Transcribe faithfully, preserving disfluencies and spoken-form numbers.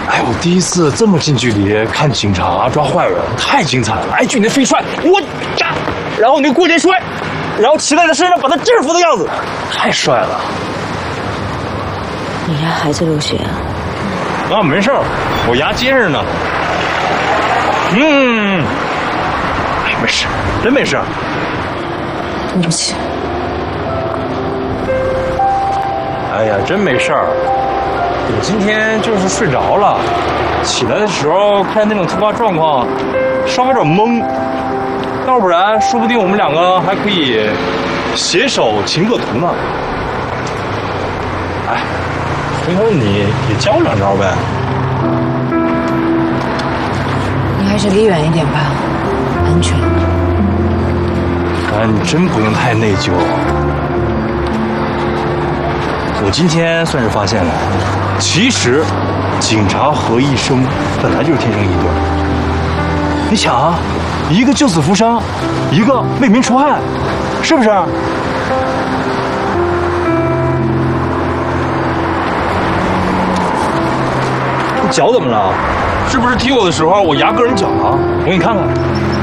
哎，我第一次这么近距离看警察抓坏人，太精彩了！哎，就你那飞踹，我呀，然后你那过肩摔，然后骑在他身上把他制服的样子，太帅了。 你牙还在流血啊？ 啊，没事儿，我牙结实呢。嗯，哎，没事，真没事。 对不起。 哎呀，真没事儿。我今天就是睡着了，起来的时候看那种突发状况，稍微有点懵。要不然，说不定我们两个还可以携手擒恶徒呢。哎，回头你也教我两招呗。 你还是离远一点吧，安全。 哎，你真不用太内疚。我今天算是发现了，其实警察和医生本来就是天生一对。你想啊，一个救死扶伤，一个为民除害，是不是？你脚怎么了？是不是踢我的时候我牙硌人脚了？我给你看看。